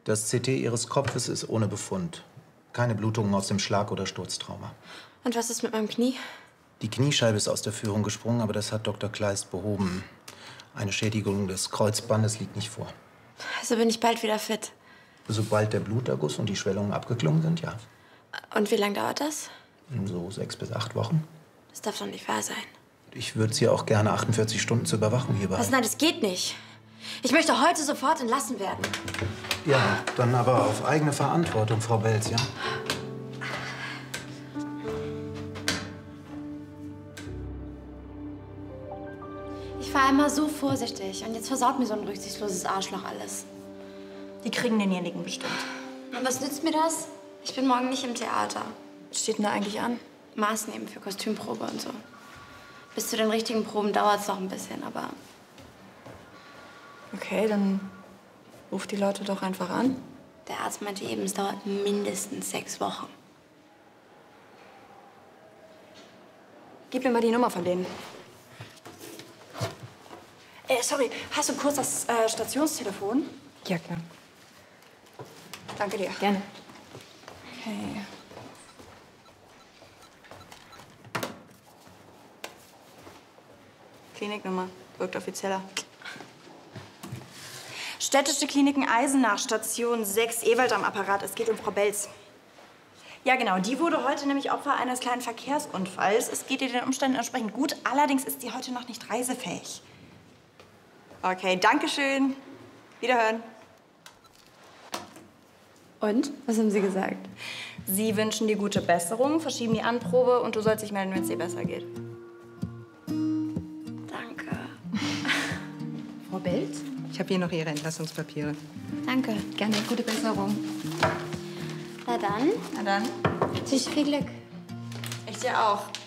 Das CT Ihres Kopfes ist ohne Befund. Keine Blutungen aus dem Schlag- oder Sturztrauma. Und was ist mit meinem Knie? Die Kniescheibe ist aus der Führung gesprungen, aber das hat Dr. Kleist behoben. Eine Schädigung des Kreuzbandes liegt nicht vor. Also bin ich bald wieder fit. Sobald der Bluterguss und die Schwellungen abgeklungen sind, ja. Und wie lange dauert das? So 6 bis 8 Wochen. Das darf doch nicht wahr sein. Ich würde Sie auch gerne 48 Stunden zur Überwachung hier behalten. Was? Nein, das geht nicht. Ich möchte heute sofort entlassen werden. Ja, dann aber auf eigene Verantwortung, Frau Belz, ja? Ich war immer so vorsichtig und jetzt versaut mir so ein rücksichtsloses Arschloch alles. Die kriegen denjenigen bestimmt. Und was nützt mir das? Ich bin morgen nicht im Theater. Was steht denn da eigentlich an? Maßnehmen für Kostümprobe und so. Bis zu den richtigen Proben dauert es noch ein bisschen, aber... Okay, dann ruf die Leute doch einfach an. Der Arzt meinte eben, es dauert mindestens 6 Wochen. Gib mir mal die Nummer von denen. Sorry, hast du kurz das Stationstelefon? Ja, klar. Danke dir. Gerne. Okay. Kliniknummer. Wirkt offizieller. Städtische Kliniken Eisenach, Station 6, Ewald am Apparat. Es geht um Frau Belz. Ja, genau. Die wurde heute nämlich Opfer eines kleinen Verkehrsunfalls. Es geht ihr den Umständen entsprechend gut. Allerdings ist sie heute noch nicht reisefähig. Okay, danke schön. Wiederhören. Und? Was haben Sie gesagt? Sie wünschen dir gute Besserung, verschieben die Anprobe und du sollst dich melden, wenn es dir besser geht. Danke. Frau Belz? Ich habe hier noch Ihre Entlassungspapiere. Danke. Gerne, gute Besserung. Na dann, Na dann. wünsche ich viel Glück. Ich dir auch.